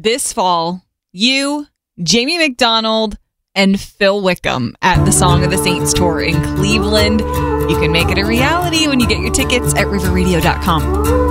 this fall, you, Jamie McDonald, and Phil Wickham at the Song of the Saints tour in Cleveland. You can make it a reality when you get your tickets at riverradio.com.